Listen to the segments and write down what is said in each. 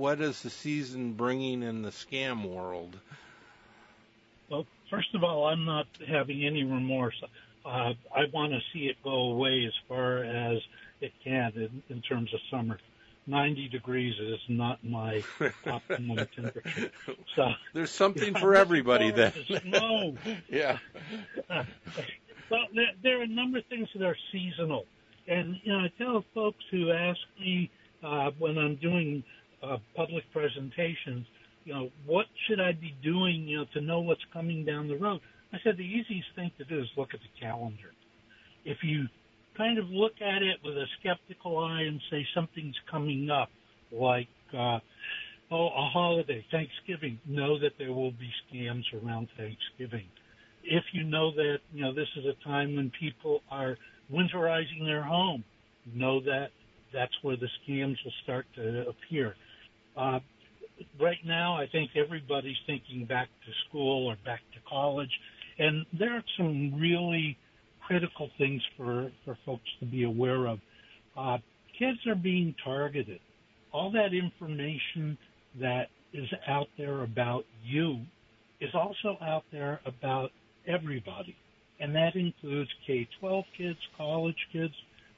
what is the season bringing in the scam world? Well, first of all, I'm not having any remorse. I want to see it go away as far as it can in terms of summer. 90 degrees is not my optimum temperature. So there's something for everybody then. Snow. Yeah. Well, there are a number of things that are seasonal. And, I tell folks who ask me when I'm doing public presentations, what should I be doing, to know what's coming down the road? I said the easiest thing to do is look at the calendar. If you kind of look at it with a skeptical eye and say something's coming up, like, a holiday, Thanksgiving, know that there will be scams around Thanksgiving. If you know that, this is a time when people are winterizing their home, know that that's where the scams will start to appear. Right now, I think everybody's thinking back to school or back to college, and there are some really critical things for folks to be aware of. Kids are being targeted. All that information that is out there about you is also out there about everybody, and that includes K-12 kids, college kids.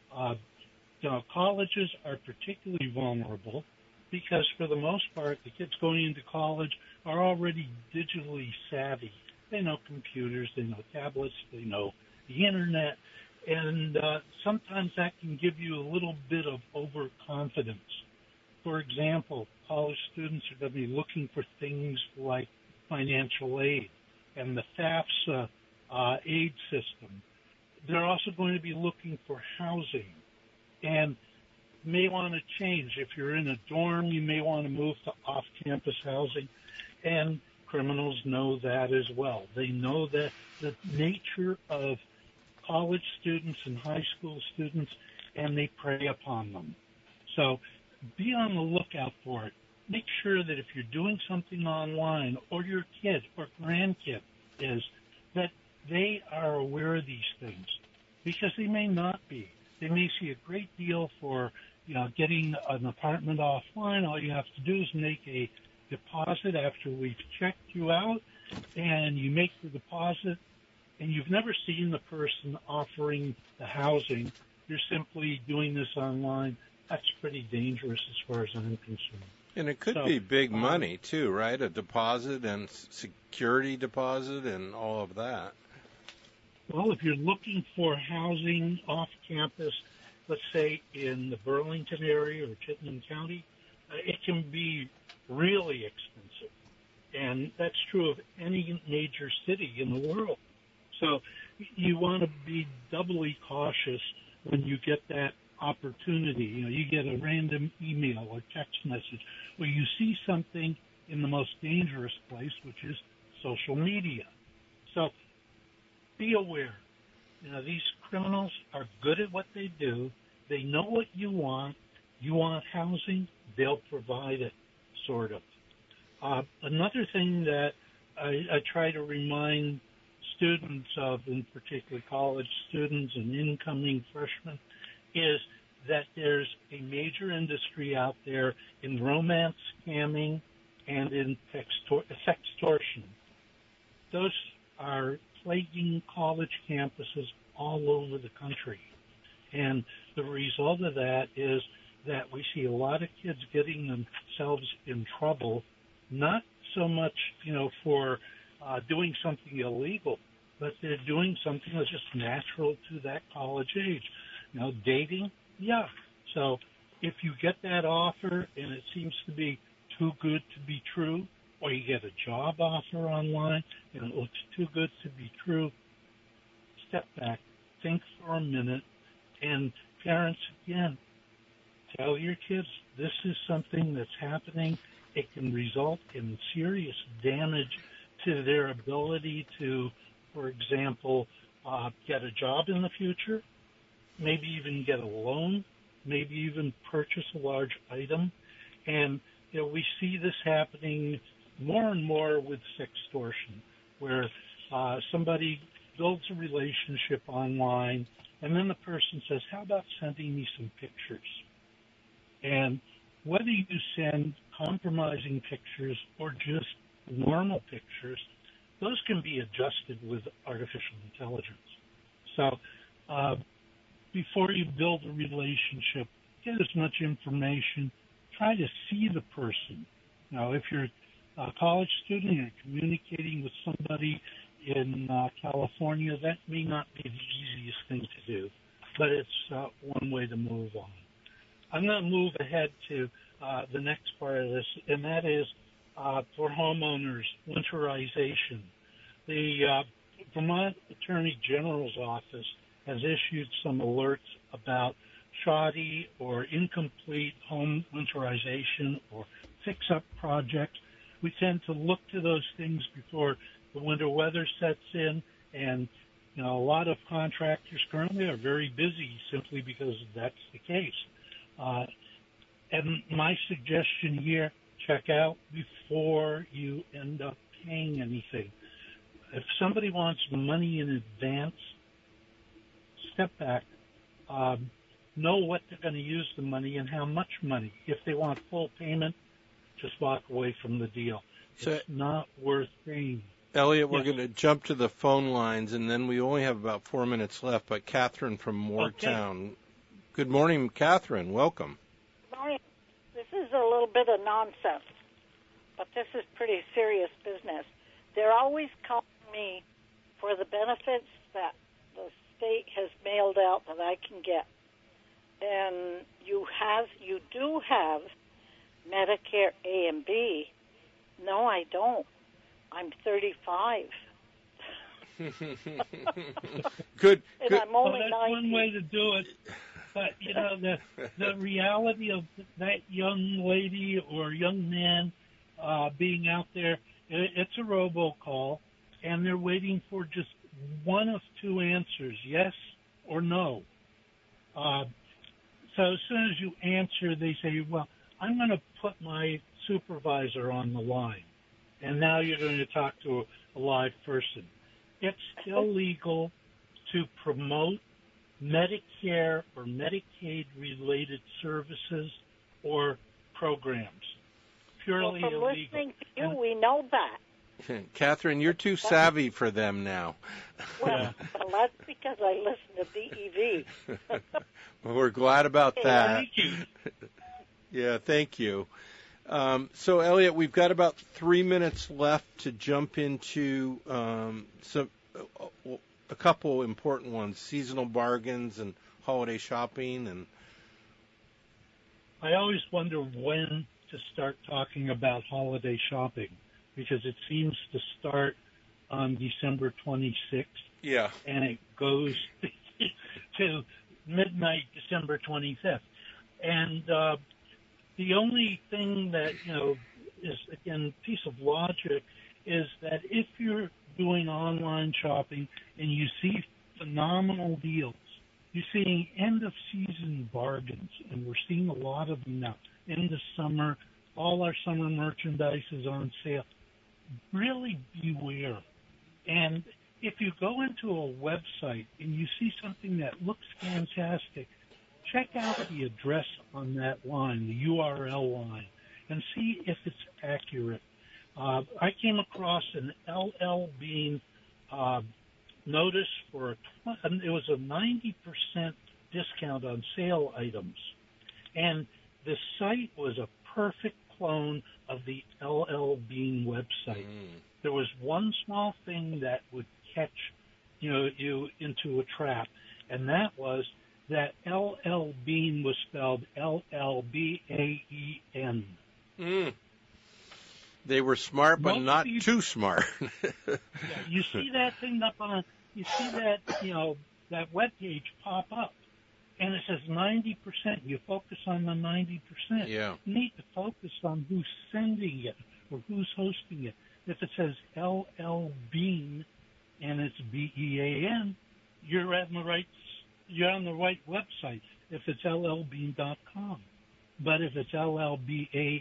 Colleges are particularly vulnerable because, for the most part, the kids going into college are already digitally savvy. They know computers, they know tablets, they know the internet, and sometimes that can give you a little bit of overconfidence. For example, college students are going to be looking for things like financial aid and the FAFSA aid system. They're also going to be looking for housing and may want to change. If you're in a dorm, you may want to move to off-campus housing, and criminals know that as well. They know that the nature of college students and high school students, and they prey upon them. So be on the lookout for it. Make sure that if you're doing something online, or your kid or grandkid is, that they are aware of these things, because they may not be. They may see a great deal for, getting an apartment offline. All you have to do is make a deposit after we've checked you out, and you make the deposit, and you've never seen the person offering the housing. You're simply doing this online. That's pretty dangerous as far as I'm concerned. And it could be big money, too, right? A deposit and security deposit and all of that. Well, if you're looking for housing off campus, let's say in the Burlington area or Chittenden County, it can be really expensive. And that's true of any major city in the world. So you want to be doubly cautious when you get that opportunity. You get a random email or text message where you see something in the most dangerous place, which is social media. So be aware. These criminals are good at what they do. They know what you want. You want housing, they'll provide it, sort of. Another thing that I try to remind students of, in particular college students and incoming freshmen, is that there's a major industry out there in romance scamming and in sextortion. Those are plaguing college campuses all over the country. And the result of that is that we see a lot of kids getting themselves in trouble, not so much, for doing something illegal, but they're doing something that's just natural to that college age. Dating, yeah. So if you get that offer and it seems to be too good to be true, or you get a job offer online and it looks too good to be true, step back, think for a minute, and parents, again, tell your kids this is something that's happening. It can result in serious damage to their ability to, for example, get a job in the future, maybe even get a loan, maybe even purchase a large item. And, we see this happening more and more with sextortion, where somebody builds a relationship online, and then the person says, how about sending me some pictures? And whether you send compromising pictures or just normal pictures, those can be adjusted with artificial intelligence. So before you build a relationship, get as much information. Try to see the person. Now, if you're a college student, you're communicating with somebody in California, that may not be the easiest thing to do, but it's one way to move on. I'm going to move ahead to the next part of this, and that is for homeowners, winterization. The Vermont Attorney General's office has issued some alerts about shoddy or incomplete home winterization or fix-up projects. We tend to look to those things before the winter weather sets in, and a lot of contractors currently are very busy simply because that's the case. And my suggestion here, check out before you end up paying anything. If somebody wants money in advance, step back. Know what they're going to use the money and how much money. If they want full payment, just walk away from the deal. So, it's not worth paying. Elliot, we're going to jump to the phone lines, and then we only have about 4 minutes left. But Catherine from Moortown. Okay. Good morning, Catherine. Welcome. Good morning. This is a little bit of nonsense, but this is pretty serious business. They're always calling me for the benefits that the state has mailed out that I can get. And you do have Medicare A and B. No, I don't. I'm 35. Good. And I'm only that's 19. One way to do it. But, the reality of that young lady or young man being out there, it's a robocall, and they're waiting for just one of two answers, yes or no. So as soon as you answer, they say, well, I'm going to put my supervisor on the line. And now you're going to talk to a live person. It's illegal to promote Medicare or Medicaid-related services or programs. Purely from illegal. Listening to you, we know that. Catherine, you're too savvy for them now. Well, that's because I listen to DEV. Well, we're glad about that. Thank you. Yeah, thank you. So, Elliot, we've got about 3 minutes left to jump into a couple important ones, seasonal bargains and holiday shopping. And I always wonder when to start talking about holiday shopping, because it seems to start on December 26th. Yeah. And it goes to midnight December 25th. And the only thing that, is, again, a piece of logic is that if you're doing online shopping and you see phenomenal deals, you're seeing end-of-season bargains, and we're seeing a lot of them now. In the summer, all our summer merchandise is on sale. Really beware. And if you go into a website and you see something that looks fantastic, check out the address on that line, the URL line, and see if it's accurate. I came across an LL Bean notice for it was a 90% discount on sale items, and the site was a perfect clone of the LL Bean website. There was one small thing that would catch you into a trap, and that was that LL Bean was spelled LLBAEN. They were smart, but not too smart. Yeah, you see that thing up on, you see that, that web page pop up, and it says 90%. You focus on the 90%. Yeah. You need to focus on who's sending it or who's hosting it. If it says LL Bean and it's BEAN, you're on the right website. If it's llbean.com, but if it's LLBAEN,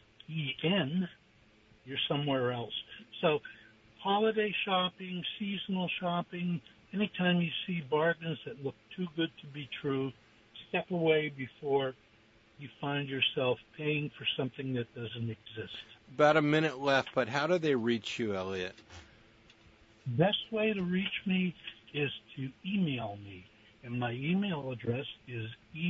you're somewhere else. So holiday shopping, seasonal shopping, anytime you see bargains that look too good to be true, step away before you find yourself paying for something that doesn't exist. About a minute left, but how do they reach you, Elliot? Best way to reach me is to email me, and my email address is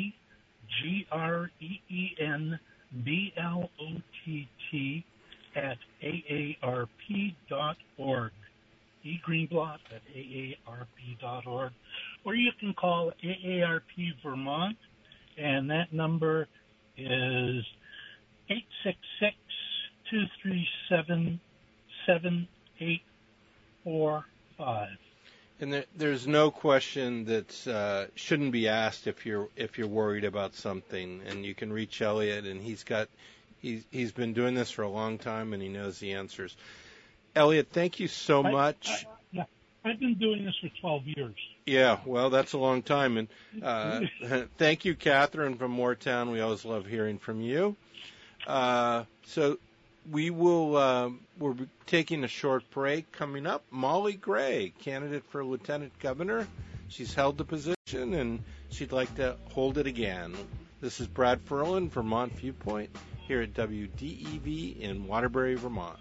egrenblott@aarp.org. egreenblott@aarp.org. Or you can call AARP Vermont, and that number is 866-237-7845. And there's no question that shouldn't be asked if you're worried about something. And you can reach Elliot, and he's been doing this for a long time, and he knows the answers. Elliot, thank you so much. I've been doing this for 12 years. Yeah, well, that's a long time. And thank you, Catherine from Moortown. We always love hearing from you. So we're taking a short break. Coming up, Molly Gray, candidate for Lieutenant Governor. She's held the position, and she'd like to hold it again. This is Brad Ferlin, Vermont Viewpoint, here at WDEV in Waterbury, Vermont.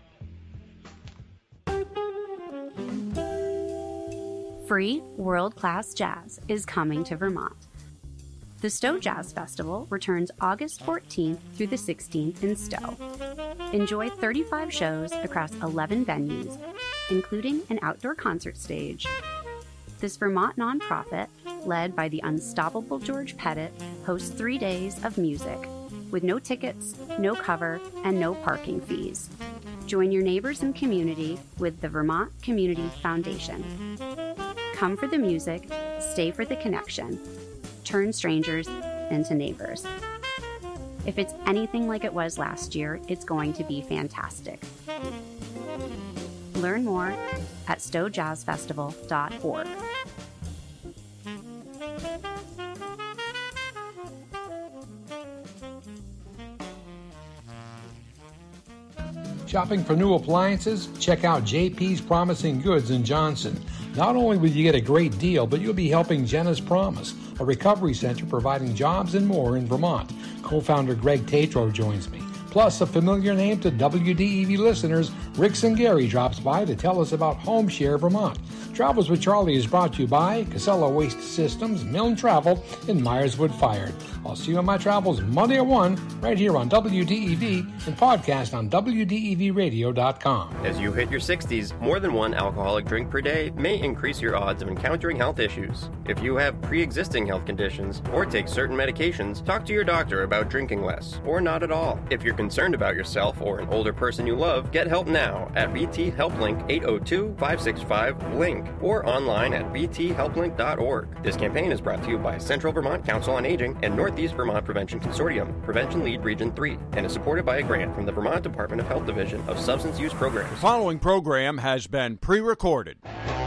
Free world-class jazz is coming to Vermont. The Stowe Jazz Festival returns August 14th through the 16th in Stowe. Enjoy 35 shows across 11 venues, including an outdoor concert stage. This Vermont nonprofit, led by the unstoppable George Pettit, hosts 3 days of music, with no tickets, no cover, and no parking fees. Join your neighbors and community with the Vermont Community Foundation. Come for the music, stay for the connection. Turn strangers into neighbors. If it's anything like it was last year, it's going to be fantastic. Learn more at stowejazzfestival.org. Shopping for new appliances? Check out JP's Promising Goods in Johnson. Not only will you get a great deal, but you'll be helping Jenna's Promise, a recovery center providing jobs and more in Vermont. Co-founder Greg Tatro joins me. Plus, a familiar name to WDEV listeners, Rick Singari drops by to tell us about Home Share Vermont. Travels with Charlie is brought to you by Casella Waste Systems, Milne Travel, and Myerswood Fired. I'll see you on my travels Monday at 1, right here on WDEV, and podcast on WDEVradio.com. As you hit your 60s, more than one alcoholic drink per day may increase your odds of encountering health issues. If you have pre-existing health conditions or take certain medications, talk to your doctor about drinking less, or not at all. If you're concerned about yourself or an older person you love, get help now at BT HelpLink 802-565-LINK or online at bthelplink.org. This campaign is brought to you by Central Vermont Council on Aging and Northeast Vermont Prevention Consortium, Prevention Lead Region 3, and is supported by a grant from the Vermont Department of Health Division of Substance Use Programs. The following program has been pre-recorded.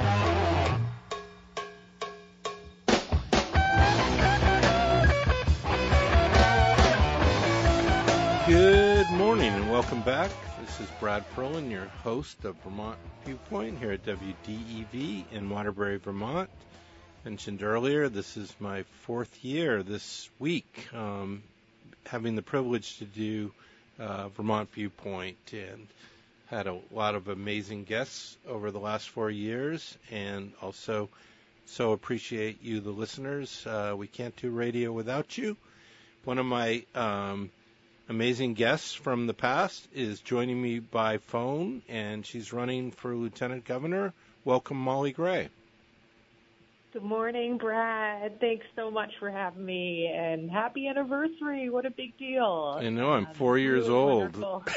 Good morning and welcome back. This is Brad Ferlin, your host of Vermont Viewpoint here at WDEV in Waterbury, Vermont. Mentioned earlier, this is my 4th year this week, having the privilege to do Vermont Viewpoint, and had a lot of amazing guests over the last 4 years, and also so appreciate you, the listeners. We can't do radio without you. One of my amazing guests from the past is joining me by phone, and she's running for Lieutenant Governor. Welcome, Molly Gray. Good morning, Brad. Thanks so much for having me, and happy anniversary. What a big deal. I know, I'm 4 years old.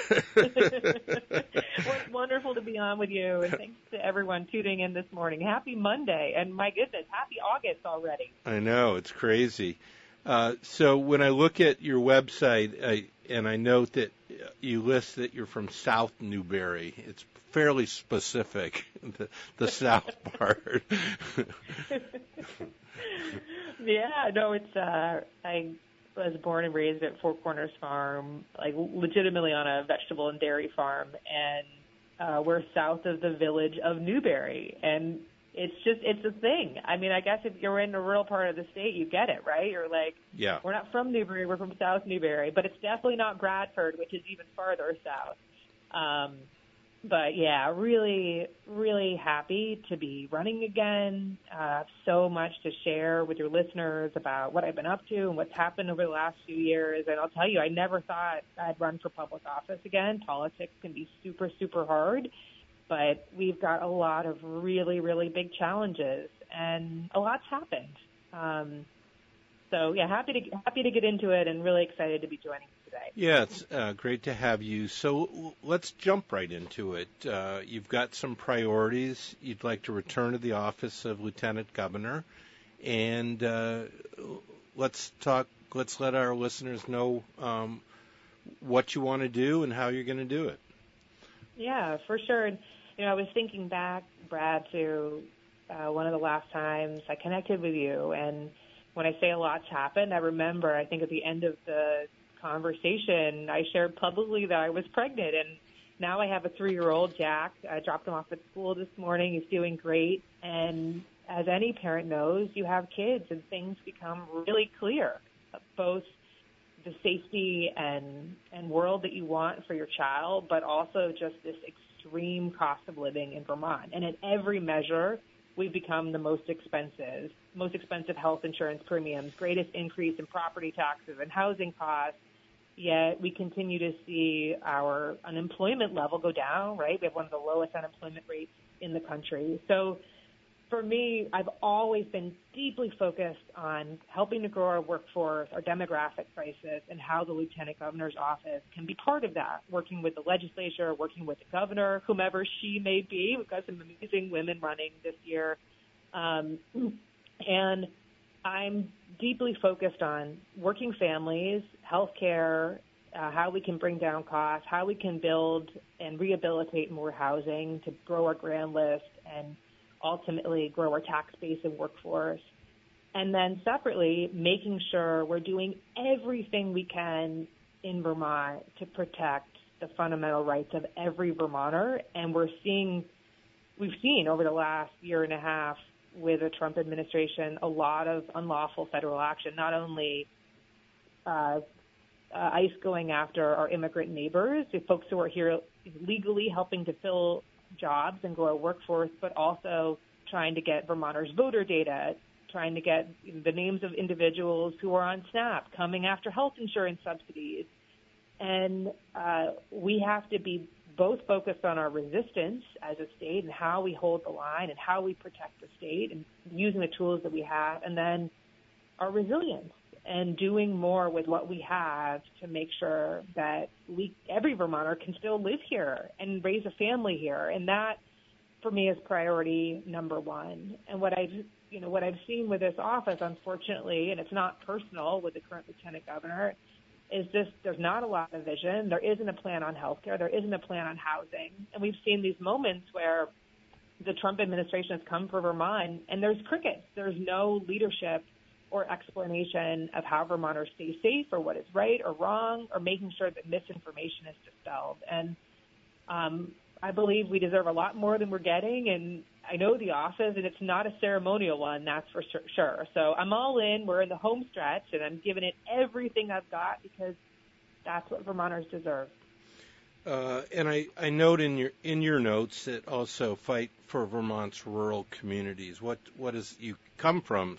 What's wonderful to be on with you, and thanks to everyone tuning in this morning. Happy Monday, and my goodness, happy August already. I know, it's crazy. So when I look at your website, and I note that you list that you're from South Newberry, it's fairly specific, the South part. Yeah, no, it's I was born and raised at Four Corners Farm, like legitimately on a vegetable and dairy farm, and we're south of the village of Newberry. And it's a thing. I mean, I guess if you're in a rural part of the state, you get it, right? You're like, Yeah. We're not from Newberry, we're from South Newberry, but it's definitely not Bradford, which is even farther south. But yeah, really, really happy to be running again. So much to share with your listeners about what I've been up to and what's happened over the last few years. And I'll tell you, I never thought I'd run for public office again. Politics can be super, super hard, but we've got a lot of really, really big challenges, and a lot's happened. So yeah, happy to get into it, and really excited to be joining you today. Yeah, it's great to have you. So let's jump right into it. You've got some priorities. You'd like to return to the office of Lieutenant Governor, and let's let our listeners know what you want to do and how you're going to do it. Yeah, for sure. You know, I was thinking back, Brad, to one of the last times I connected with you, and when I say a lot's happened, I remember, I think at the end of the conversation, I shared publicly that I was pregnant, and now I have a 3-year-old, Jack. I dropped him off at school this morning. He's doing great, and as any parent knows, you have kids, and things become really clear, both the safety and world that you want for your child, but also just this extreme cost of living in Vermont. And at every measure, we've become the most expensive health insurance premiums, greatest increase in property taxes and housing costs, yet we continue to see our unemployment level go down, right? We have one of the lowest unemployment rates in the country. So for me, I've always been deeply focused on helping to grow our workforce, our demographic crisis, and how the Lieutenant Governor's office can be part of that, working with the legislature, working with the governor, whomever she may be. We've got some amazing women running this year. And I'm deeply focused on working families, healthcare, how we can bring down costs, how we can build and rehabilitate more housing to grow our grand list and ultimately grow our tax base and workforce. And then separately, making sure we're doing everything we can in Vermont to protect the fundamental rights of every Vermonter. And we've seen over the last year and a half with the Trump administration a lot of unlawful federal action, not only ICE going after our immigrant neighbors, the folks who are here legally helping to fill jobs and grow our workforce, but also trying to get Vermonters' voter data, trying to get the names of individuals who are on SNAP, coming after health insurance subsidies. And we have to be both focused on our resistance as a state and how we hold the line and how we protect the state and using the tools that we have, and then our resilience and doing more with what we have to make sure that every Vermonter can still live here and raise a family here. And that, for me, is priority number one. And what I've seen with this office, unfortunately, and it's not personal with the current Lieutenant Governor, is just there's not a lot of vision. There isn't a plan on healthcare. There isn't a plan on housing. And we've seen these moments where the Trump administration has come for Vermont, and there's crickets. There's no leadership or explanation of how Vermonters stay safe or what is right or wrong, or making sure that misinformation is dispelled. And I believe we deserve a lot more than we're getting, and I know the office, and it's not a ceremonial one, that's for sure. So I'm all in. We're in the home stretch, and I'm giving it everything I've got because that's what Vermonters deserve. And I note in your notes that also fight for Vermont's rural communities. What is you come from?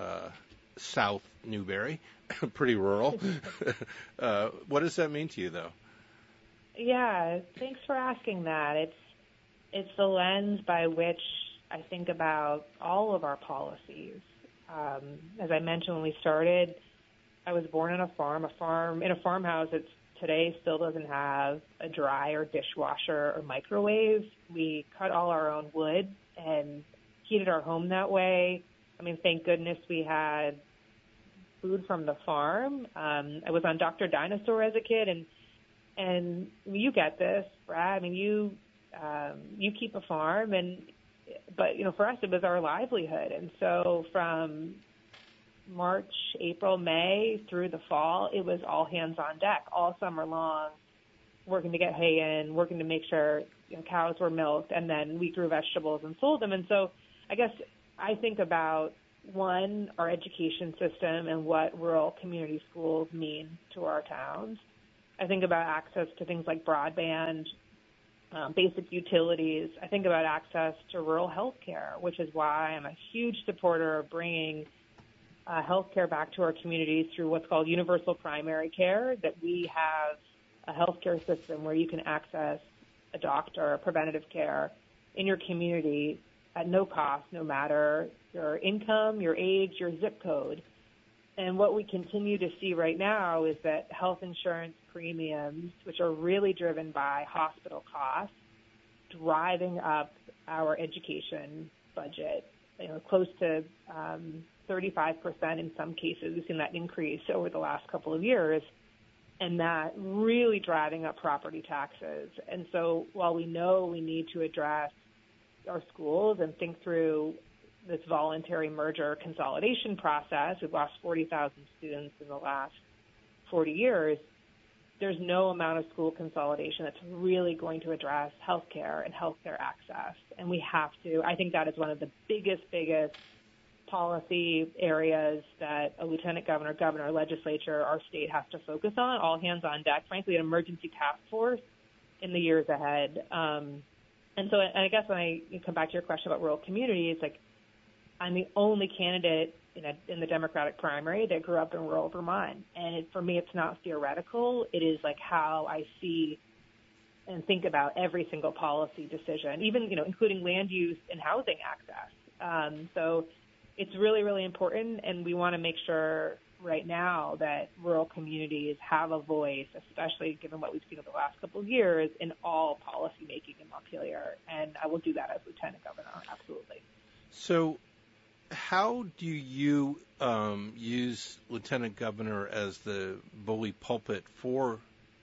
South Newberry, pretty rural. What does that mean to you, though? Yeah, thanks for asking that. It's the lens by which I think about all of our policies. As I mentioned when we started, I was born on a farmhouse that today still doesn't have a dryer, dishwasher, or microwave. We cut all our own wood and heated our home that way. I mean, thank goodness we had food from the farm. I was on Dr. Dinosaur as a kid, and you get this, Brad. I mean, you keep a farm, but for us it was our livelihood, and so from March, April, May through the fall, it was all hands on deck all summer long, working to get hay in, working to make sure cows were milked, and then we grew vegetables and sold them. And so I guess I think about, one, our education system and what rural community schools mean to our towns. I think about access to things like broadband, basic utilities. I think about access to rural health care, which is why I'm a huge supporter of bringing health care back to our communities through what's called universal primary care, that we have a health care system where you can access a doctor, preventative care in your community at no cost, no matter your income, your age, your zip code. And what we continue to see right now is that health insurance premiums, which are really driven by hospital costs, driving up our education budget, close to 35% in some cases. We've seen that increase over the last couple of years, and that really driving up property taxes. And so while we know we need to address our schools and think through this voluntary merger consolidation process, we've lost 40,000 students in the last 40 years, there's no amount of school consolidation that's really going to address healthcare and healthcare access. And we have to, I think that is one of the biggest policy areas that a lieutenant governor, governor, legislature, our state has to focus on, all hands on deck, frankly, an emergency task force in the years ahead. And so I guess when I come back to your question about rural communities, like, I'm the only candidate in the Democratic primary that grew up in rural Vermont. And for me, it's not theoretical. It is like how I see and think about every single policy decision, even, including land use and housing access. So it's really, really important. And we want to make sure right now that rural communities have a voice, especially given what we've seen over the last couple of years in all policymaking in Montpelier. And I will do that as lieutenant governor, absolutely. So how do you use lieutenant governor as the bully pulpit for,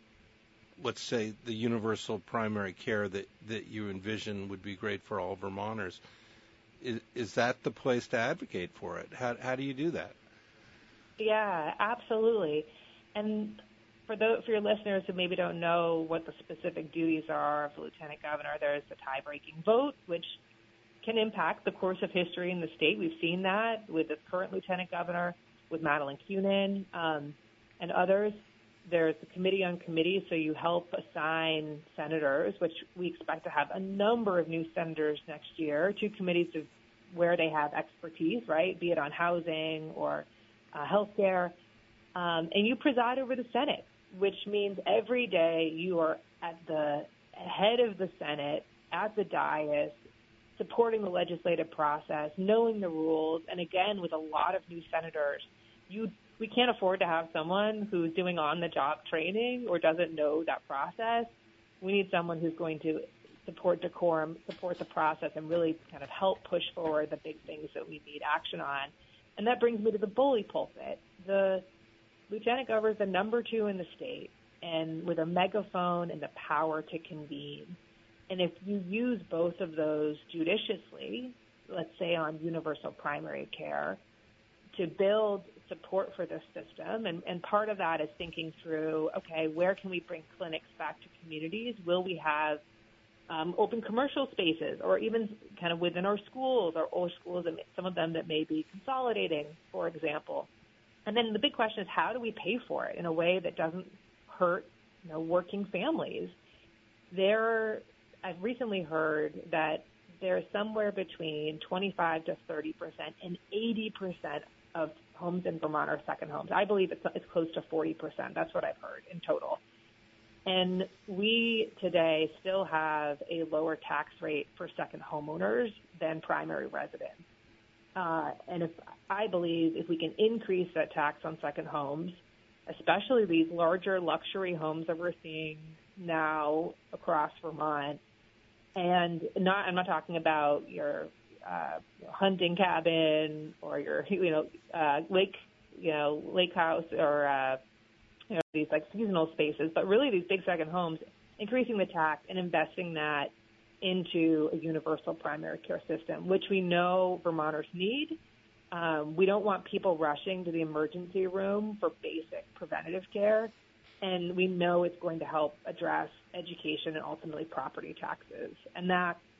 let's say, the universal primary care that you envision would be great for all Vermonters? Is that the place to advocate for it? How do you do that? Yeah, absolutely. And for your listeners who maybe don't know what the specific duties are of the lieutenant governor, there's the tie-breaking vote, which can impact the course of history in the state. We've seen that with this current lieutenant governor, with Madeleine Kunin, and others. There's the committee on committees, so you help assign senators, which we expect to have a number of new senators next year, to committees of where they have expertise, right, be it on housing or health care. And you preside over the Senate, which means every day you are at the head of the Senate, at the dais, supporting the legislative process, knowing the rules. And again, with a lot of new senators, we can't afford to have someone who's doing on-the-job training or doesn't know that process. We need someone who's going to support decorum, support the process, and really kind of help push forward the big things that we need action on. And that brings me to the bully pulpit. The lieutenant governor is the number 2 in the state, and with a megaphone and the power to convene. And if you use both of those judiciously, let's say on universal primary care, to build support for this system, and part of that is thinking through, okay, where can we bring clinics back to communities? Will we have open commercial spaces, or even kind of within our schools, or schools, and some of them that may be consolidating, for example? And then the big question is, how do we pay for it in a way that doesn't hurt, working families? I've recently heard that there's somewhere between 25 to 30% and 80% of homes in Vermont are second homes. I believe it's close to 40%. That's what I've heard in total. And we today still have a lower tax rate for second homeowners than primary residents. And I believe if we can increase that tax on second homes, especially these larger luxury homes that we're seeing now across Vermont, and I'm not talking about your hunting cabin or your lake house or these like seasonal spaces, but really these big second homes, increasing the tax and investing that into a universal primary care system, which we know Vermonters need. We don't want people rushing to the emergency room for basic preventative care. And we know it's going to help address education and ultimately property taxes. And that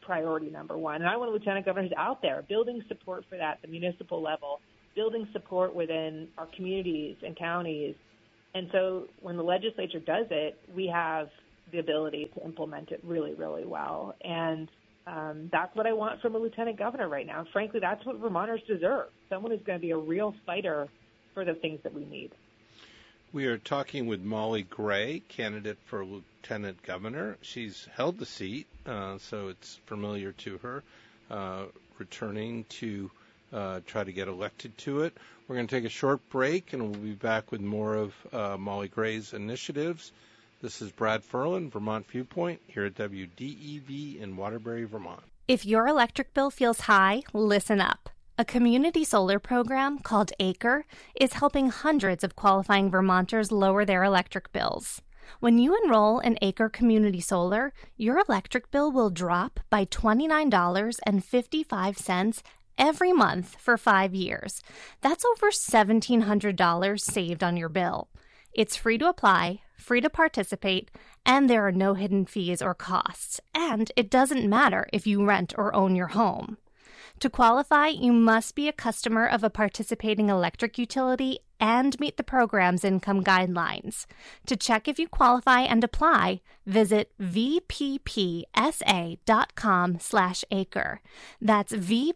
priority number one. And I want a lieutenant governor who's out there building support for that, the municipal level, building support within our communities and counties. And so when the legislature does it, we have the ability to implement it really, really well. And that's what I want from a lieutenant governor right now. Frankly, that's what Vermonters deserve, someone who's going to be a real fighter for the things that we need. We are talking with Molly Gray, candidate for lieutenant governor. She's held the seat, so it's familiar to her, returning to try to get elected to it. We're going to take a short break, and we'll be back with more of Molly Gray's initiatives. This is Brad Ferlin, Vermont Viewpoint, here at WDEV in Waterbury, Vermont. If your electric bill feels high, listen up. A community solar program called ACRE is helping hundreds of qualifying Vermonters lower their electric bills. When you enroll in ACRE Community Solar, your electric bill will drop by $29.55 every month for 5 years. That's over $1,700 saved on your bill. It's free to apply, free to participate, and there are no hidden fees or costs. And it doesn't matter if you rent or own your home. To qualify, you must be a customer of a participating electric utility and meet the program's income guidelines. To check if you qualify and apply, visit vppsa.com/acre. That's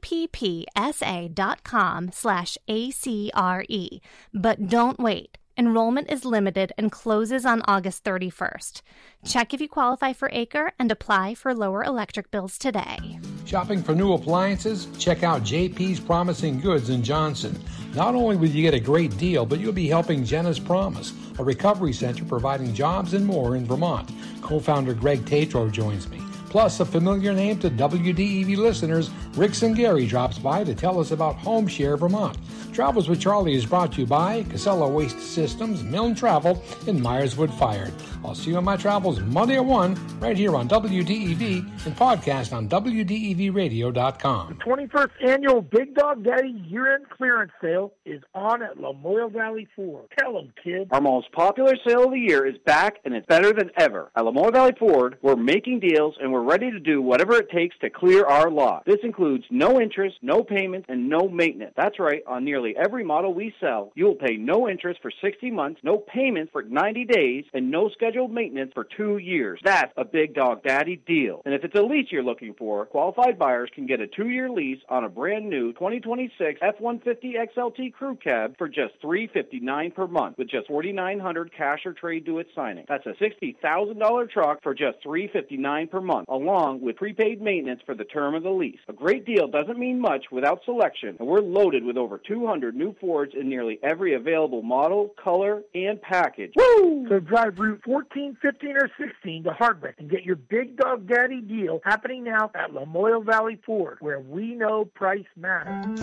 vppsa.com/ACRE. But don't wait. Enrollment is limited and closes on August 31st. Check if you qualify for ACRE and apply for lower electric bills today. Shopping for new appliances? Check out JP's Promising Goods in Johnson. Not only will you get a great deal, but you'll be helping Jenna's Promise, a recovery center providing jobs and more in Vermont. Co-founder Greg Tatro joins me. Plus, a familiar name to WDEV listeners, Rick Singari drops by to tell us about Home Share Vermont. Travels with Charlie is brought to you by Casella Waste Systems, Milne Travel, and Myerswood Fired. I'll see you on my travels Monday at 1, right here on WDEV, and podcast on WDEVradio.com. The 21st annual Big Dog Daddy year-end clearance sale is on at Lamoille Valley Ford. Tell them, kid. Our most popular sale of the year is back, and it's better than ever. At Lamoille Valley Ford, we're making deals, and we're ready to do whatever it takes to clear our lot. This includes no interest, no payments, and no maintenance. That's right, on nearly every model we sell, you will pay no interest for 60 months, no payments for 90 days, and no scheduled maintenance for 2 years. That's a Big Dog Daddy deal. And if it's a lease you're looking for, qualified buyers can get a 2-year lease on a brand new 2026 F-150 XLT Crew Cab for just $359 per month with just $4,900 cash or trade due at signing. That's a $60,000 truck for just $359 per month, along with prepaid maintenance for the term of the lease. A great deal doesn't mean much without selection, and we're loaded with over 200 new Fords in nearly every available model, color, and package. Woo! So drive Route 14, 15, or 16 to Hardwick and get your Big Dog Daddy deal happening now at Lamoille Valley Ford, where we know price matters.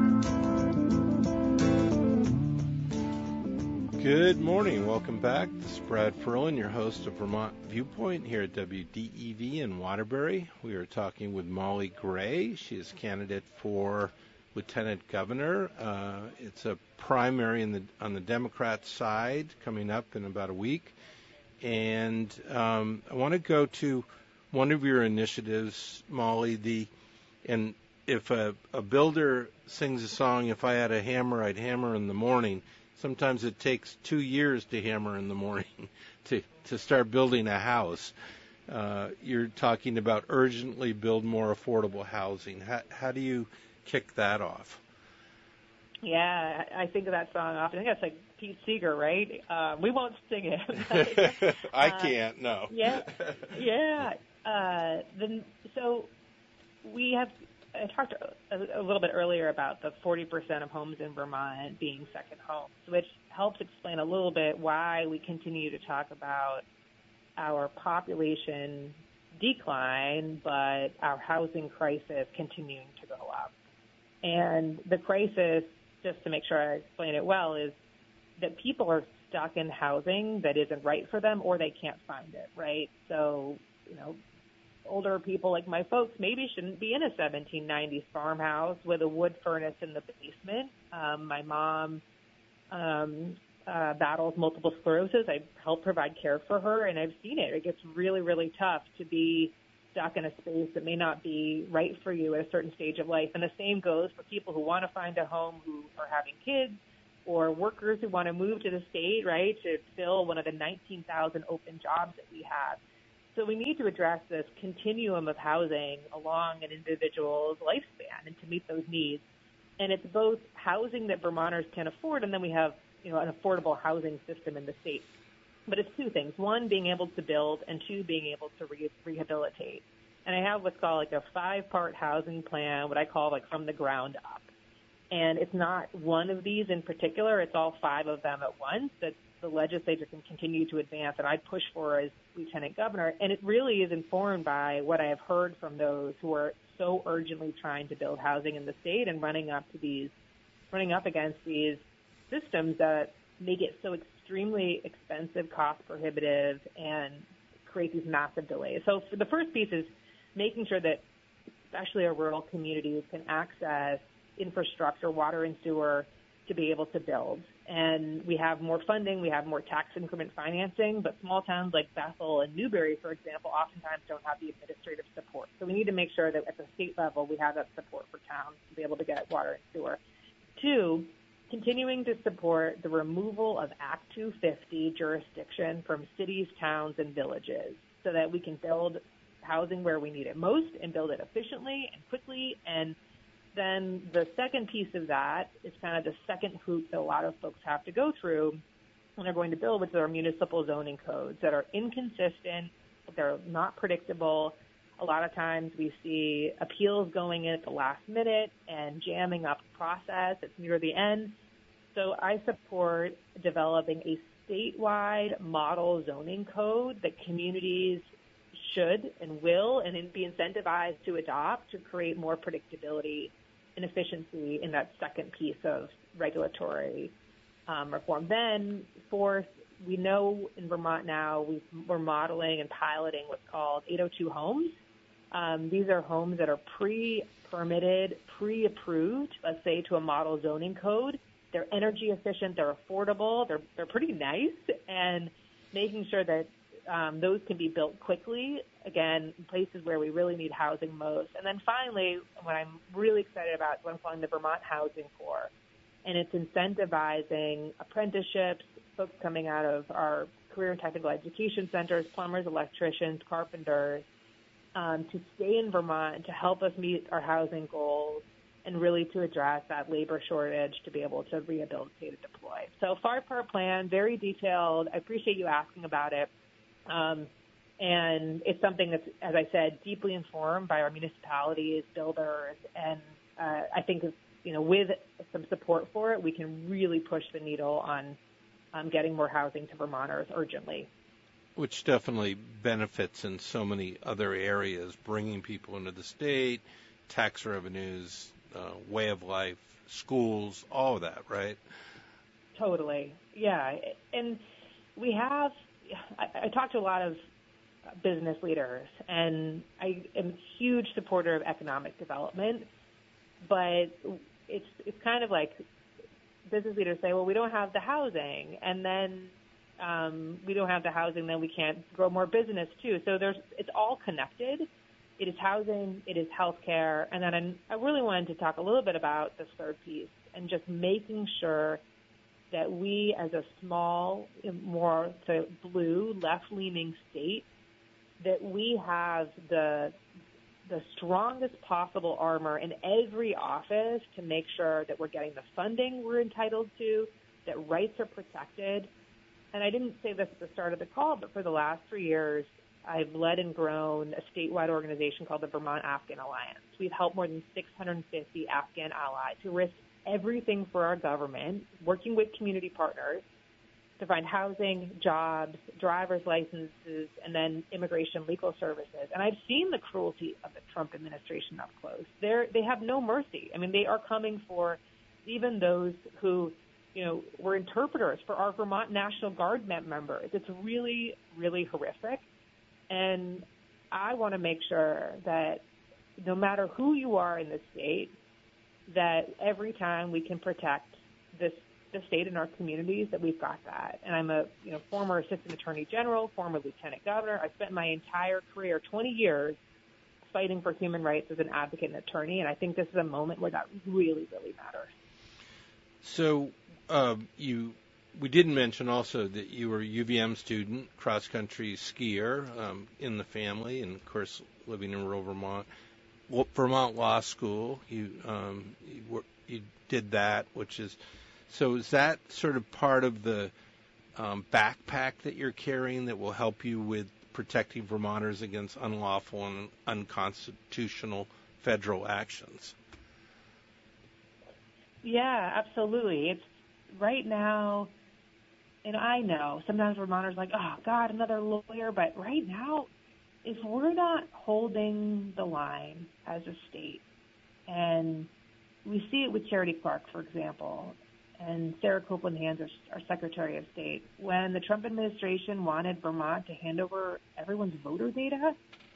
Good morning. Welcome back. This is Brad Ferlin, your host of Vermont Viewpoint here at WDEV in Waterbury. We are talking with Molly Gray. She is candidate for lieutenant governor. It's a primary on the Democrat side coming up in about a week. And I want to go to one of your initiatives, Molly, and if a builder sings a song, if I had a hammer, I'd hammer in the morning. Sometimes it takes 2 years to hammer in the morning to start building a house. You're talking about urgently build more affordable housing. How do you kick that off? Yeah, I think of that song often. I think that's like Pete Seeger, right? We won't sing it. I can't, no. Yeah. So we have I talked a little bit earlier about the 40% of homes in Vermont being second homes, which helps explain a little bit why we continue to talk about our population decline, but our housing crisis continuing to go up. And the crisis, just to make sure I explain it well, is that people are stuck in housing that isn't right for them or they can't find it, right? So, older people like my folks maybe shouldn't be in a 1790s farmhouse with a wood furnace in the basement. My mom battles multiple sclerosis. I help provide care for her, and I've seen it. It gets really, really tough to be stuck in a space that may not be right for you at a certain stage of life. And the same goes for people who want to find a home, who are having kids, or workers who want to move to the state, right, to fill one of the 19,000 open jobs that we have. So we need to address this continuum of housing along an individual's lifespan and to meet those needs. And it's both housing that Vermonters can afford, and then we have, an affordable housing system in the state. But it's two things. One, being able to build, and two, being able to rehabilitate. And I have what's called like a 5-part housing plan, what I call like from the ground up. And it's not one of these in particular. It's all 5 of them at once that the legislature can continue to advance, and I push for as lieutenant governor. And it really is informed by what I have heard from those who are so urgently trying to build housing in the state and running up against these systems that make it so extremely expensive, cost prohibitive, and create these massive delays. So for the first piece is making sure that especially our rural communities can access infrastructure, water and sewer, to be able to build. And we have more funding, we have more tax increment financing, but small towns like Bethel and Newberry, for example, oftentimes don't have the administrative support. So we need to make sure that at the state level we have that support for towns to be able to get water and sewer. 2, continuing to support the removal of Act 250 jurisdiction from cities, towns, and villages so that we can build housing where we need it most and build it efficiently and quickly. And then the second piece of that is kind of the second hoop that a lot of folks have to go through when they're going to build, which are municipal zoning codes that are inconsistent, they're not predictable. A lot of times we see appeals going in at the last minute and jamming up the process. It's near the end. So I support developing a statewide model zoning code that communities should and will and be incentivized to adopt to create more predictability and efficiency in that second piece of regulatory reform. Then, fourth, we know in Vermont now we're modeling and piloting what's called 802 homes. These are homes that are pre-permitted, pre-approved, let's say, to a model zoning code. They're energy efficient, they're affordable, they're pretty nice, and making sure that those can be built quickly, again, in places where we really need housing most. And then finally, what I'm really excited about is what I'm calling the Vermont Housing Corps. And it's incentivizing apprenticeships, folks coming out of our career and technical education centers, plumbers, electricians, carpenters, to stay in Vermont to help us meet our housing goals and really to address that labor shortage to be able to rehabilitate and deploy. So 5-part plan, very detailed. I appreciate you asking about it. And it's something that's, as I said, deeply informed by our municipalities, builders, and I think, with some support for it, we can really push the needle on getting more housing to Vermonters urgently. Which definitely benefits in so many other areas, bringing people into the state, tax revenues, way of life, schools, all of that, right? Totally, yeah. And we have, I talk to a lot of business leaders, and I am a huge supporter of economic development, but it's kind of like business leaders say, well, we don't have the housing, and then we don't have the housing, then we can't grow more business too. So it's all connected. It is housing, it is healthcare, and then I really wanted to talk a little bit about this third piece and just making sure that we, as a small, more blue, left-leaning state, that we have the strongest possible armor in every office to make sure that we're getting the funding we're entitled to, that rights are protected. And I didn't say this at the start of the call, but for the last 3 years, I've led and grown a statewide organization called the Vermont Afghan Alliance. We've helped more than 650 Afghan allies who risk everything for our government, working with community partners to find housing, jobs, driver's licenses, and then immigration legal services. And I've seen the cruelty of the Trump administration up close. They have no mercy. I mean, they are coming for even those who, were interpreters for our Vermont National Guard members. It's really, really horrific. And I want to make sure that no matter who you are in the state, that every time we can protect the state and our communities, that we've got that. And I'm a former assistant attorney general, former lieutenant governor. I spent my entire career, 20 years, fighting for human rights as an advocate and attorney, and I think this is a moment where that really, really matters. So we didn't mention also that you were a UVM student, cross-country skier in the family, and, of course, living in rural Vermont. Vermont Law School, you did that, so is that sort of part of the backpack that you're carrying that will help you with protecting Vermonters against unlawful and unconstitutional federal actions? Yeah, absolutely. It's right now, and I know sometimes Vermonters are like, oh, God, another lawyer, but right now, if we're not holding the line as a state, and we see it with Charity Clark, for example, and Sarah Copeland Hands, our Secretary of State, when the Trump administration wanted Vermont to hand over everyone's voter data,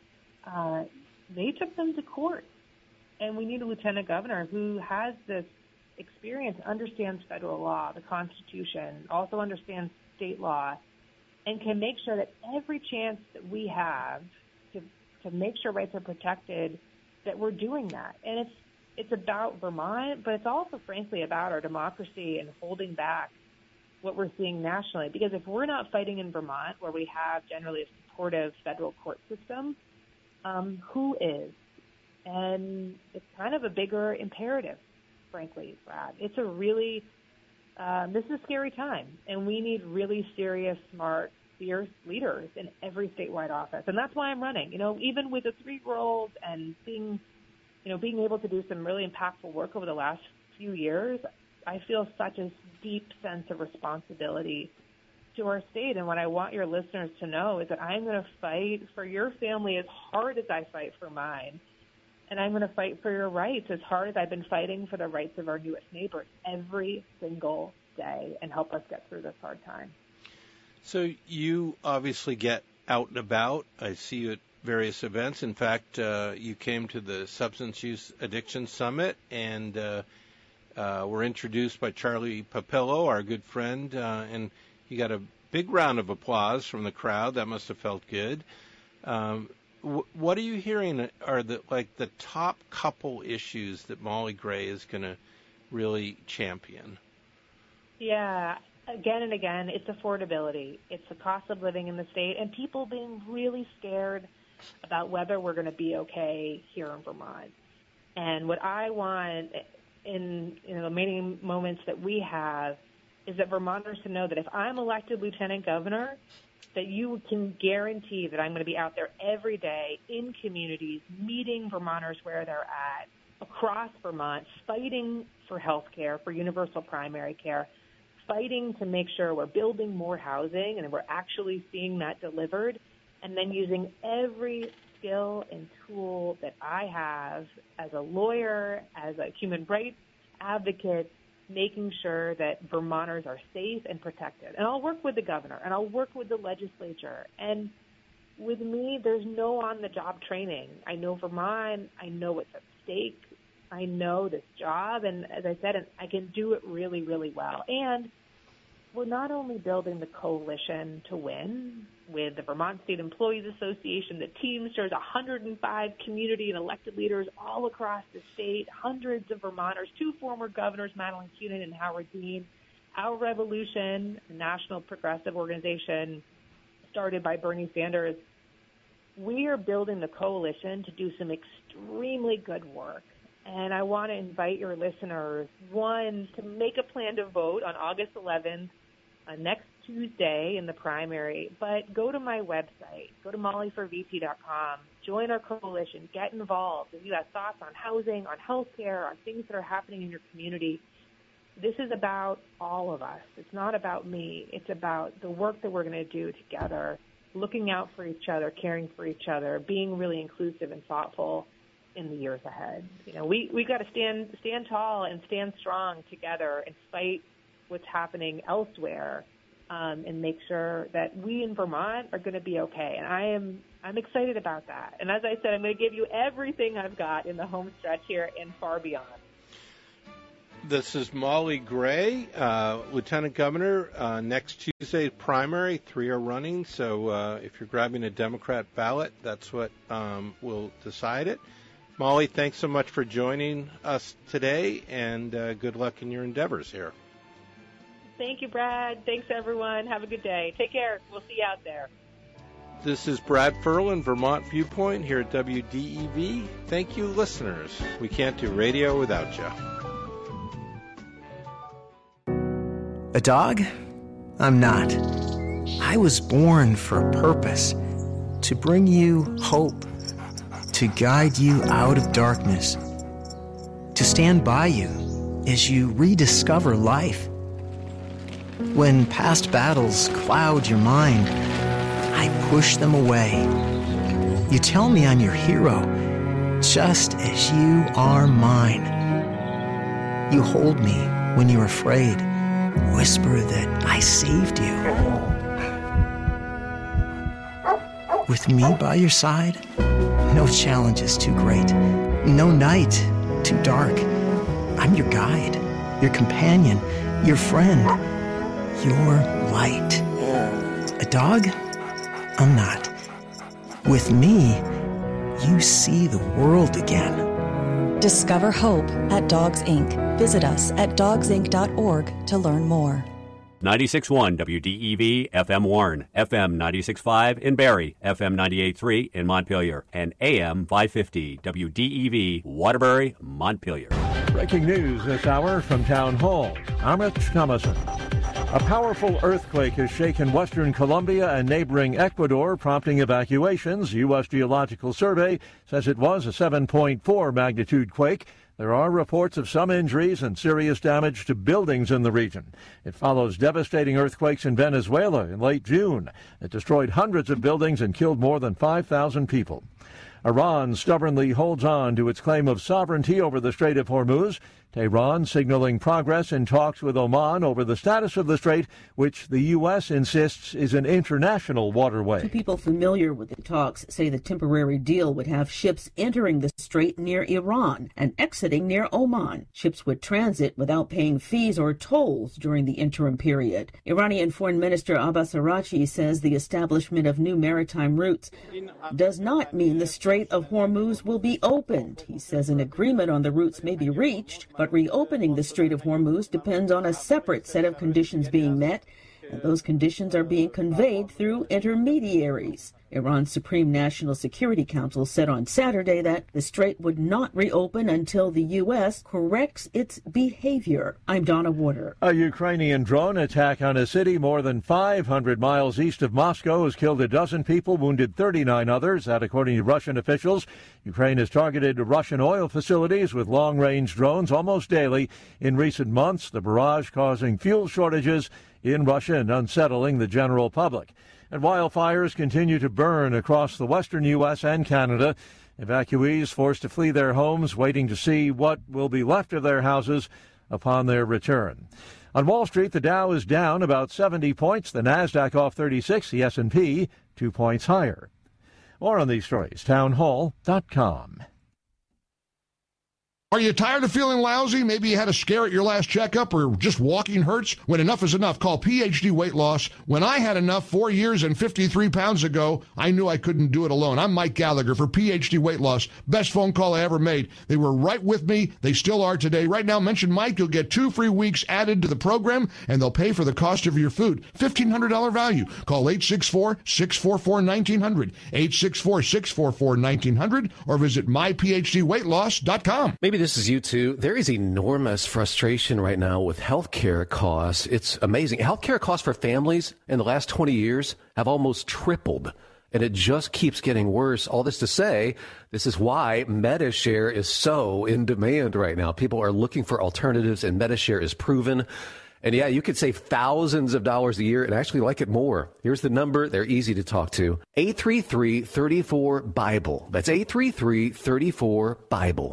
they took them to court. And we need a lieutenant governor who has this experience, understands federal law, the Constitution, also understands state law, and can make sure that every chance that we have to make sure rights are protected, that we're doing that. And it's about Vermont, but it's also, frankly, about our democracy and holding back what we're seeing nationally. Because if we're not fighting in Vermont, where we have generally a supportive federal court system, who is? And it's kind of a bigger imperative, frankly, Brad. It's a really, this is a scary time, and we need really serious, smart, fierce leaders in every statewide office. And that's why I'm running. Even with a 3-year-old and being able to do some really impactful work over the last few years, I feel such a deep sense of responsibility to our state. And what I want your listeners to know is that I'm going to fight for your family as hard as I fight for mine. And I'm going to fight for your rights as hard as I've been fighting for the rights of our newest neighbors every single day, and help us get through this hard time. So you obviously get out and about. I see you at various events. In fact, you came to the Substance Use Addiction Summit and were introduced by Charlie Papillo, our good friend, and you got a big round of applause from the crowd. That must have felt good. What are you hearing are the top couple issues that Molly Gray is going to really champion? Yeah. Again and again, it's affordability. It's the cost of living in the state, and people being really scared about whether we're going to be okay here in Vermont. And what I want in the many moments that we have is that Vermonters to know that if I'm elected lieutenant governor, that you can guarantee that I'm going to be out there every day in communities, meeting Vermonters where they're at, across Vermont, fighting for health care, for universal primary care, fighting to make sure we're building more housing and we're actually seeing that delivered, and then using every skill and tool that I have as a lawyer, as a human rights advocate, making sure that Vermonters are safe and protected. And I'll work with the governor, and I'll work with the legislature. And with me, there's no on-the-job training. I know Vermont. I know what's at stake. I know this job. And as I said, I can do it really, really well. And we're not only building the coalition to win with the Vermont State Employees Association, the Teamsters, 105 community and elected leaders all across the state, hundreds of Vermonters, 2 former governors, Madeline Kunin and Howard Dean, Our Revolution, a national progressive organization started by Bernie Sanders. We are building the coalition to do some extremely good work. And I want to invite your listeners, one, to make a plan to vote on August 11th, next Tuesday in the primary. But go to my website, go to mollyforvp.com, join our coalition, get involved. If you have thoughts on housing, on health care, on things that are happening in your community, this is about all of us. It's not about me. It's about the work that we're going to do together, looking out for each other, caring for each other, being really inclusive and thoughtful in the years ahead. We got to stand tall and stand strong together and fight what's happening elsewhere, and make sure that we in Vermont are going to be okay. And I'm excited about that. And as I said, I'm going to give you everything I've got in the home stretch here and far beyond. This is Molly Gray, Lieutenant Governor. Next Tuesday, primary, 3 are running. So if you're grabbing a Democrat ballot, that's what will decide it. Molly, thanks so much for joining us today, and good luck in your endeavors here. Thank you, Brad. Thanks, everyone. Have a good day. Take care. We'll see you out there. This is Brad Ferlin, Vermont Viewpoint, here at WDEV. Thank you, listeners. We can't do radio without you. A dog? I'm not. I was born for a purpose. To bring you hope. To guide you out of darkness. To stand by you as you rediscover life. When past battles cloud your mind, I push them away. You tell me I'm your hero, just as you are mine. You hold me when you're afraid, whisper that I saved you. With me by your side, no challenge is too great, no night too dark. I'm your guide, your companion, your friend, your light. A dog? I'm not. With me, you see the world again. Discover hope at Dogs Inc. Visit us at dogsinc.org to learn more. 96.1 WDEV FM Warren, FM 96.5 in Barrie, FM 98.3 in Montpelier, and AM 550 WDEV Waterbury, Montpelier. Breaking news this hour from Town Hall. I'm Rich Thomason. A powerful earthquake has shaken western Colombia and neighboring Ecuador, prompting evacuations. U.S. Geological Survey says it was a 7.4 magnitude quake. There are reports of some injuries and serious damage to buildings in the region. It follows devastating earthquakes in Venezuela in late June that destroyed hundreds of buildings and killed more than 5,000 people. Iran stubbornly holds on to its claim of sovereignty over the Strait of Hormuz. Tehran signaling progress in talks with Oman over the status of the strait, which the U.S. insists is an international waterway. Two people familiar with the talks say the temporary deal would have ships entering the strait near Iran and exiting near Oman. Ships would transit without paying fees or tolls during the interim period. Iranian Foreign Minister Abbas Araghchi says the establishment of new maritime routes does not mean the Strait of Hormuz will be opened. He says an agreement on the routes may be reached, but reopening the Strait of Hormuz depends on a separate set of conditions being met, and those conditions are being conveyed through intermediaries. Iran's Supreme National Security Council said on Saturday that the strait would not reopen until the U.S. corrects its behavior. I'm Donna Warder. A Ukrainian drone attack on a city more than 500 miles east of Moscow has killed a dozen people, wounded 39 others. That, according to Russian officials. Ukraine has targeted Russian oil facilities with long-range drones almost daily in recent months, the barrage causing fuel shortages in Russia and unsettling the general public. And wildfires continue to burn across the western U.S. and Canada. Evacuees forced to flee their homes, waiting to see what will be left of their houses upon their return. On Wall Street, the Dow is down about 70 points, the Nasdaq off 36, the S&P 2 points higher. More on these stories, townhall.com. Are you tired of feeling lousy? Maybe you had a scare at your last checkup or just walking hurts? When enough is enough, call PhD Weight Loss. When I had enough 4 years and 53 pounds ago, I knew I couldn't do it alone. I'm Mike Gallagher for PhD Weight Loss. Best phone call I ever made. They were right with me. They still are today. Right now, mention Mike. You'll get 2 free weeks added to the program, and they'll pay for the cost of your food. $1,500 value. Call 864-644-1900, 864-644-1900, or visit myphdweightloss.com. Maybe this is you too. There is enormous frustration right now with healthcare costs. It's amazing. Healthcare costs for families in the last 20 years have almost tripled, and it just keeps getting worse. All this to say, this is why Medi-Share is so in demand right now. People are looking for alternatives, and Medi-Share is proven. And yeah, you could save thousands of dollars a year and actually like it more. Here's the number. They're easy to talk to. 833-34-BIBLE. That's 833-34-BIBLE.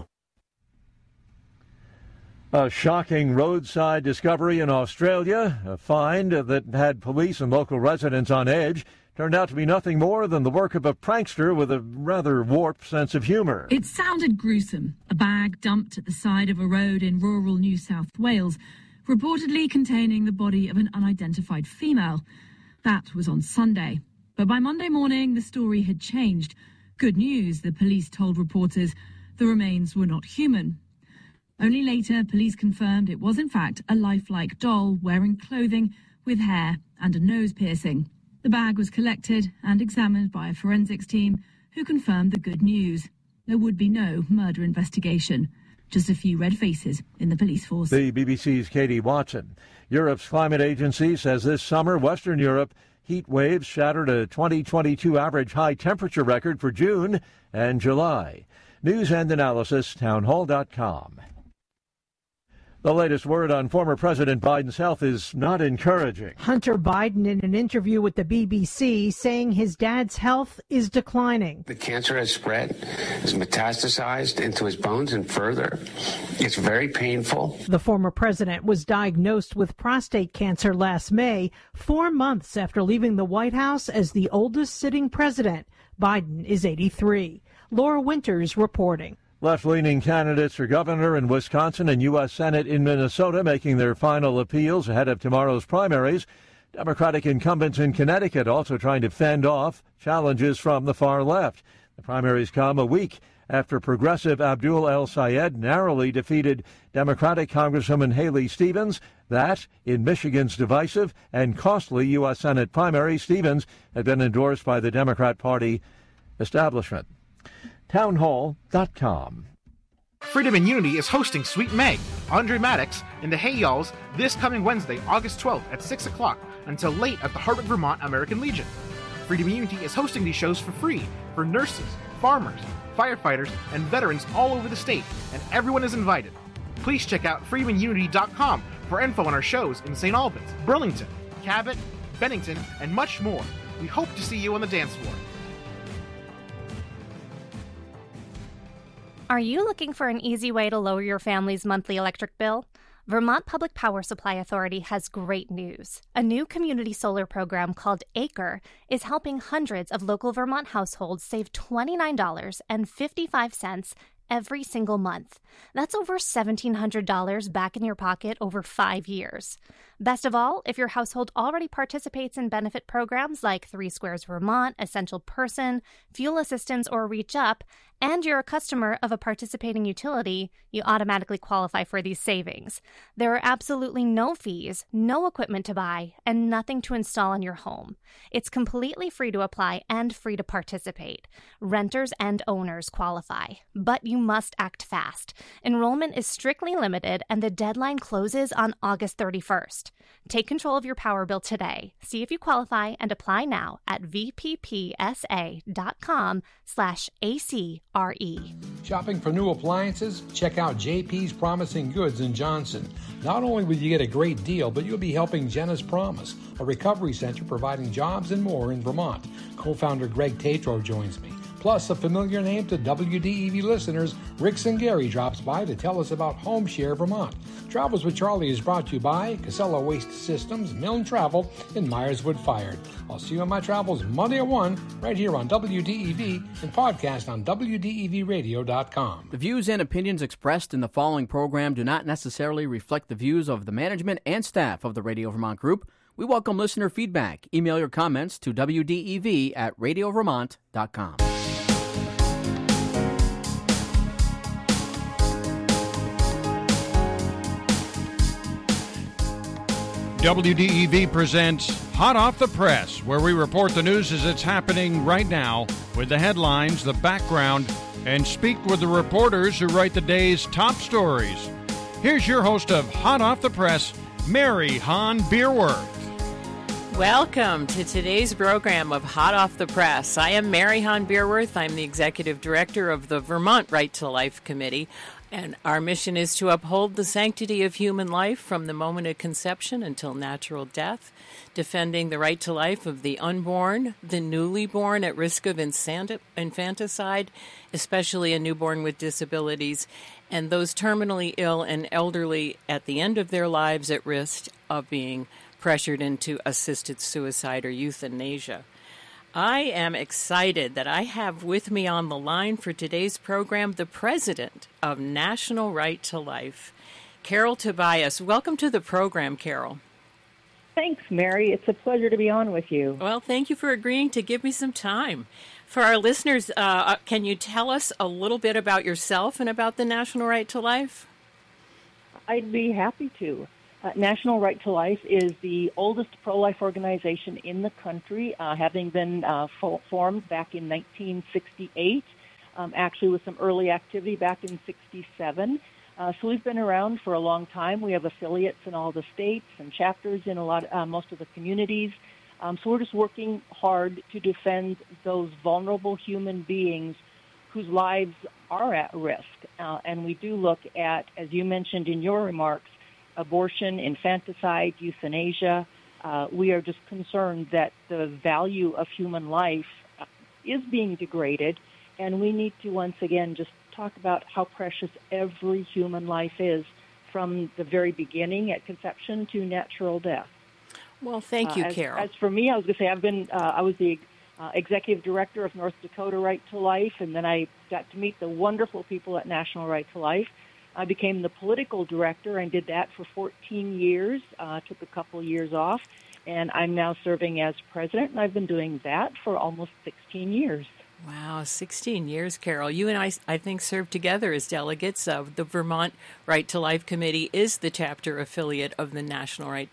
A shocking roadside discovery in Australia, a find that had police and local residents on edge. turned out to be nothing more than the work of a prankster with a rather warped sense of humor. It sounded gruesome. A bag dumped at the side of a road in rural New South Wales, reportedly containing the body of an unidentified female. That was on Sunday. But by Monday morning, the story had changed. Good news, the police told reporters. The remains were not human. Only later, police confirmed it was in fact a lifelike doll wearing clothing with hair and a nose piercing. The bag was collected and examined by a forensics team who confirmed the good news. There would be no murder investigation. Just a few red faces in the police force. The BBC's Katie Watson. Europe's climate agency says this summer, Western Europe, heat waves shattered a 2022 average high temperature record for June and July. News and analysis, townhall.com. The latest word on former President Biden's health is not encouraging. Hunter Biden in an interview with the BBC saying his dad's health is declining. The cancer has spread, has metastasized into his bones and further. It's very painful. The former president was diagnosed with prostate cancer last May, 4 months after leaving the White House as the oldest sitting president. Biden is 83. Laura Winters reporting. Left-leaning candidates for governor in Wisconsin and U.S. Senate in Minnesota making their final appeals ahead of tomorrow's primaries. Democratic incumbents in Connecticut also trying to fend off challenges from the far left. The primaries come a week after progressive Abdul El-Sayed narrowly defeated Democratic Congresswoman Haley Stevens. That, in Michigan's divisive and costly U.S. Senate primary, Stevens had been endorsed by the Democrat Party establishment. Townhall.com. Freedom and Unity is hosting Sweet May, Andre Maddox, and the Hey Y'alls this coming Wednesday, August 12th at 6 o'clock until late at the Hartwick, Vermont American Legion. Freedom and Unity is hosting these shows for free for nurses, farmers, firefighters, and veterans all over the state, and everyone is invited. Please check out freedomanunity.com for info on our shows in St. Albans, Burlington, Cabot, Bennington, and much more. We hope to see you on the dance floor. Are you looking for an easy way to lower your family's monthly electric bill? Vermont Public Power Supply Authority has great news. A new community solar program called ACRE is helping hundreds of local Vermont households save $29.55 every single month. That's over $1,700 back in your pocket over 5 years. Best of all, if your household already participates in benefit programs like 3 Squares Vermont, Essential Person, Fuel Assistance, or Reach Up, and you're a customer of a participating utility, you automatically qualify for these savings. There are absolutely no fees, no equipment to buy, and nothing to install in your home. It's completely free to apply and free to participate. Renters and owners qualify, but you must act fast. Enrollment is strictly limited, and the deadline closes on August 31st. Take control of your power bill today. See if you qualify and apply now at vppsa.com/ACRE. Shopping for new appliances? Check out JP's Promising Goods in Johnson. Not only will you get a great deal, but you'll be helping Jenna's Promise, a recovery center providing jobs and more in Vermont. Co-founder Greg Tatro joins me. Plus, a familiar name to WDEV listeners, Rick Singari drops by to tell us about Home Share Vermont. Travels with Charlie is brought to you by Casella Waste Systems, Milne Travel, and Myerswood Fired. I'll see you on my travels Monday at 1, right here on WDEV, and podcast on WDEVradio.com. The views and opinions expressed in the following program do not necessarily reflect the views of the management and staff of the Radio Vermont Group. We welcome listener feedback. Email your comments to WDEV@radiovermont.com. WDEV presents Hot Off the Press, where we report the news as it's happening right now with the headlines, the background, and speak with the reporters who write the day's top stories. Here's your host of Hot Off the Press, Mary Hahn Beerworth. Welcome to today's program of Hot Off the Press. I am Mary Hahn Beerworth. I'm the Executive Director of the Vermont Right to Life Committee, and our mission is to uphold the sanctity of human life from the moment of conception until natural death, defending the right to life of the unborn, the newly born at risk of infanticide, especially a newborn with disabilities, and those terminally ill and elderly at the end of their lives at risk of being pressured into assisted suicide or euthanasia. I am excited that I have with me on the line for today's program the president of National Right to Life, Carol Tobias. Welcome to the program, Carol. Thanks, Mary. It's a pleasure to be on with you. Well, thank you for agreeing to give me some time. For our listeners, can you tell us a little bit about yourself and about the National Right to Life? I'd be happy to. National Right to Life is the oldest pro-life organization in the country, having been formed back in 1968, actually with some early activity back in 67. So we've been around for a long time. We have affiliates in all the states and chapters in most of the communities. So we're just working hard to defend those vulnerable human beings whose lives are at risk. And we do look at, as you mentioned in your remarks, abortion, infanticide, euthanasia. We are just concerned that the value of human life is being degraded, and we need to once again just talk about how precious every human life is from the very beginning at conception to natural death. Well, thank you, Carol. As for me, I was going to say I was the executive director of North Dakota Right to Life, and then I got to meet the wonderful people at National Right to Life. I became the political director and did that for 14 years, took a couple years off, and I'm now serving as president, and I've been doing that for almost 16 years. Wow, 16 years, Carol. You and I think, served together as delegates of the Vermont Right to Life Committee, is the chapter affiliate of the National Right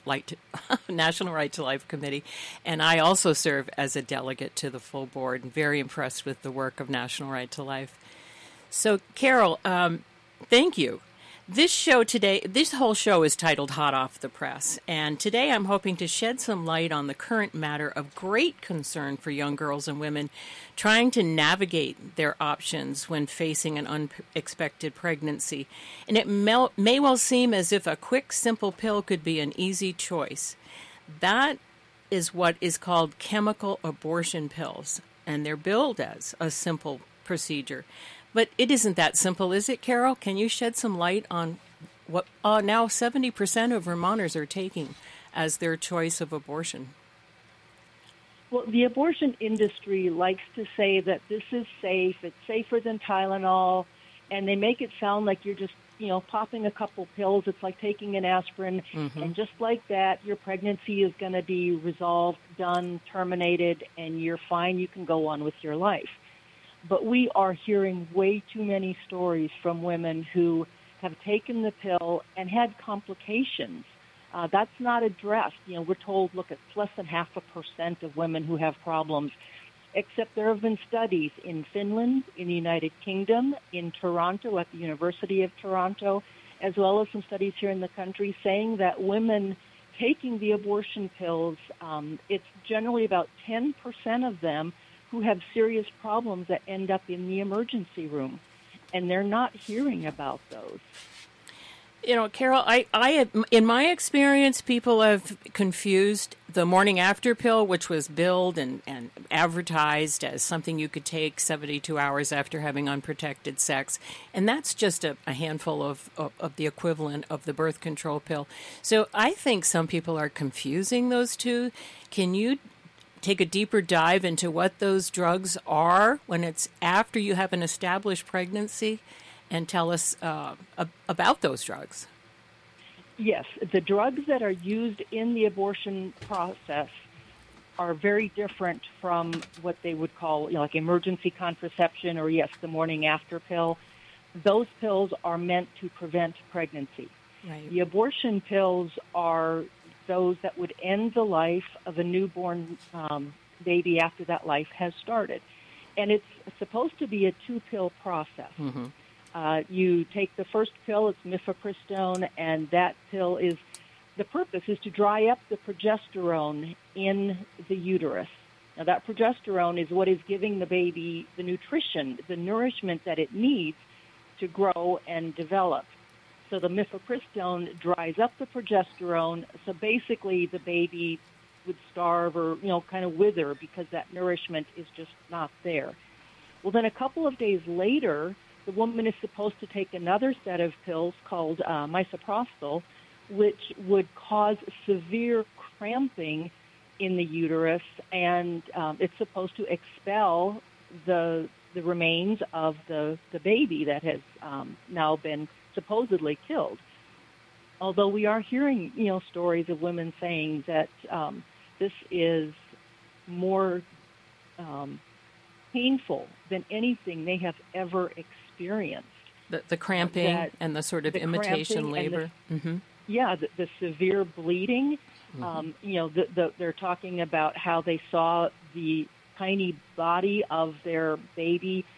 to Life Committee, and I also serve as a delegate to the full board, and very impressed with the work of National Right to Life. So, Carol, thank you. This whole show is titled Hot Off the Press, and today I'm hoping to shed some light on the current matter of great concern for young girls and women trying to navigate their options when facing an unexpected pregnancy. And it may well seem as if a quick, simple pill could be an easy choice. That is what is called chemical abortion pills, and they're billed as a simple procedure. But it isn't that simple, is it, Carol? Can you shed some light on what now 70% of Vermonters are taking as their choice of abortion? Well, the abortion industry likes to say that this is safe, it's safer than Tylenol, and they make it sound like you're just, popping a couple pills. It's like taking an aspirin, and just like that, your pregnancy is going to be resolved, done, terminated, and you're fine. You can go on with your life. But we are hearing way too many stories from women who have taken the pill and had complications. That's not addressed. We're told, look, it's less than 0.5% of women who have problems, except there have been studies in Finland, in the United Kingdom, in Toronto, at the University of Toronto, as well as some studies here in the country saying that women taking the abortion pills, it's generally about 10% of them who have serious problems that end up in the emergency room, and they're not hearing about those. Carol, I in my experience, people have confused the morning after pill, which was billed and advertised as something you could take 72 hours after having unprotected sex, and that's just a handful of the equivalent of the birth control pill. So I think some people are confusing those two. Can you take a deeper dive into what those drugs are when it's after you have an established pregnancy, and tell us about those drugs? Yes, the drugs that are used in the abortion process are very different from what they would call, like emergency contraception or, yes, the morning after pill. Those pills are meant to prevent pregnancy. Right. The abortion pills are those that would end the life of a newborn baby after that life has started. And it's supposed to be a 2-pill process. Mm-hmm. You take the first pill, it's mifepristone, and that pill the purpose is to dry up the progesterone in the uterus. Now, that progesterone is what is giving the baby the nutrition, the nourishment that it needs to grow and develop. So the mifepristone dries up the progesterone, so basically the baby would starve or, kind of wither because that nourishment is just not there. Well, then a couple of days later, the woman is supposed to take another set of pills called misoprostol, which would cause severe cramping in the uterus, and it's supposed to expel the remains of the baby that has now been supposedly killed. Although we are hearing, stories of women saying that this is more painful than anything they have ever experienced. The cramping and the sort of imitation labor. Yeah, the severe bleeding. They're talking about how they saw the tiny body of their baby